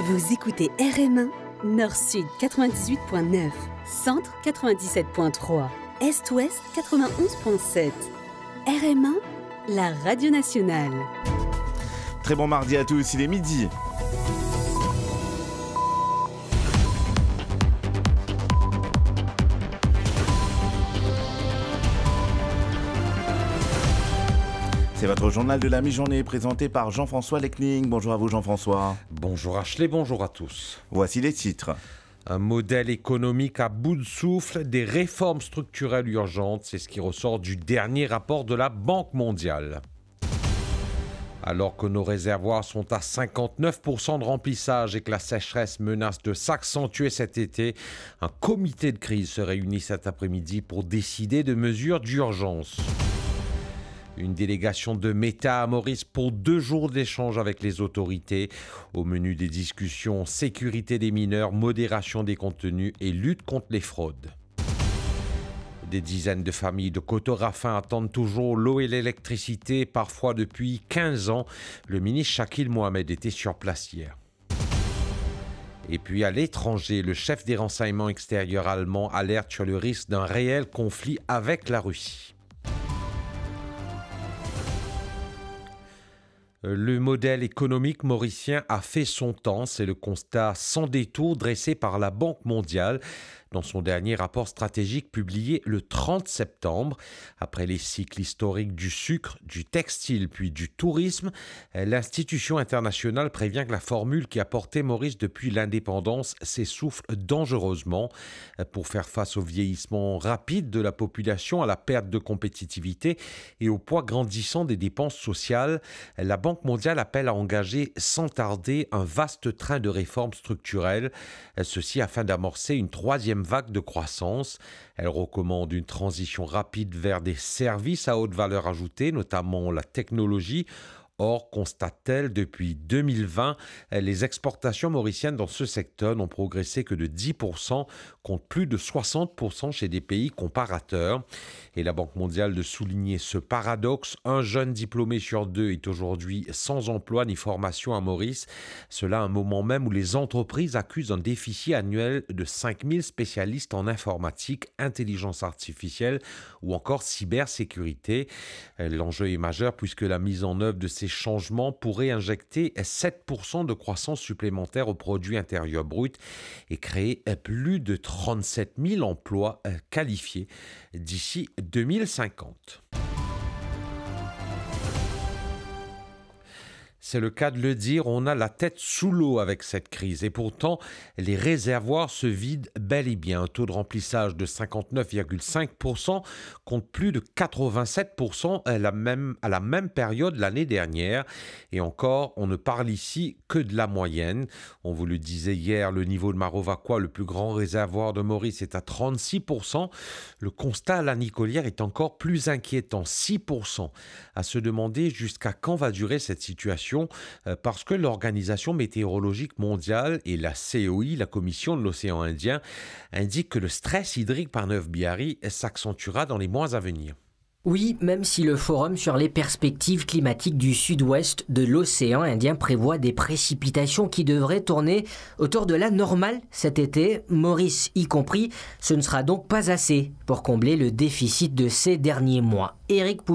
Vous écoutez RM1, Nord-Sud 98.9, Centre 97.3, Est-Ouest 91.7. RM1, la radio nationale. Très bon mardi à tous, il est midi. C'est votre journal de la mi-journée présenté par Jean-François Lecning. Bonjour à vous Jean-François. Bonjour Ashley, bonjour à tous. Voici les titres. Un modèle économique à bout de souffle, des réformes structurelles urgentes, c'est ce qui ressort du dernier rapport de la Banque mondiale. Alors que nos réservoirs sont à 59% de remplissage et que la sécheresse menace de s'accentuer cet été, un comité de crise se réunit cet après-midi pour décider de mesures d'urgence. Une délégation de Meta à Maurice pour 2 jours d'échange avec les autorités. Au menu des discussions, sécurité des mineurs, modération des contenus et lutte contre les fraudes. Des dizaines de familles de Coteau-Raffin attendent toujours l'eau et l'électricité, parfois depuis 15 ans. Le ministre Shakil Mohamed était sur place hier. Et puis à l'étranger, le chef des renseignements extérieurs allemands alerte sur le risque d'un réel conflit avec la Russie. Le modèle économique mauricien a fait son temps, c'est le constat sans détour dressé par la Banque mondiale dans son dernier rapport stratégique publié le 30 septembre. Après les cycles historiques du sucre, du textile puis du tourisme, l'institution internationale prévient que la formule qui a porté Maurice depuis l'indépendance s'essouffle dangereusement. Pour faire face au vieillissement rapide de la population, à la perte de compétitivité et au poids grandissant des dépenses sociales, la Banque mondiale appelle à engager sans tarder un vaste train de réformes structurelles, ceci afin d'amorcer une 3e vague de croissance. Elle recommande une transition rapide vers des services à haute valeur ajoutée, notamment la technologie. Or, constate-t-elle, depuis 2020, les exportations mauriciennes dans ce secteur n'ont progressé que de 10%, contre plus de 60% chez des pays comparateurs. Et la Banque mondiale de souligner ce paradoxe, un jeune diplômé sur 2 est aujourd'hui sans emploi ni formation à Maurice. Cela à un moment même où les entreprises accusent un déficit annuel de 5000 spécialistes en informatique, intelligence artificielle ou encore cybersécurité. L'enjeu est majeur puisque la mise en œuvre de ces changements pourraient injecter 7% de croissance supplémentaire au produit intérieur brut et créer plus de 37 000 emplois qualifiés d'ici 2050. C'est le cas de le dire, on a la tête sous l'eau avec cette crise et pourtant les réservoirs se vident bel et bien. Un taux de remplissage de 59,5% contre plus de 87% à la même période l'année dernière. Et encore, on ne parle ici que de la moyenne. On vous le disait hier, le niveau de Marovacqua, le plus grand réservoir de Maurice, est à 36%. Le constat à la Nicolière est encore plus inquiétant, 6%. À se demander jusqu'à quand va durer cette situation. Parce que l'Organisation météorologique mondiale et la COI, la Commission de l'océan Indien, indiquent que le stress hydrique par Neuf-Biarri s'accentuera dans les mois à venir. Oui, même si le Forum sur les perspectives climatiques du sud-ouest de l'océan Indien prévoit des précipitations qui devraient tourner autour de la normale cet été, Maurice y compris, ce ne sera donc pas assez pour combler le déficit de ces derniers mois. Éric